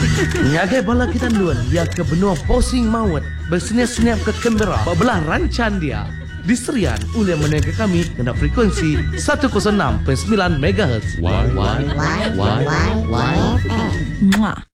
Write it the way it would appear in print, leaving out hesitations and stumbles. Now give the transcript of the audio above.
Nyagai bala kita luan dia ke benua posing maut bersenyap-senyap ke Canberra belah rancan dia diserian oleh menengah kami kena frekuensi 106.9 MHz. Why? Muah.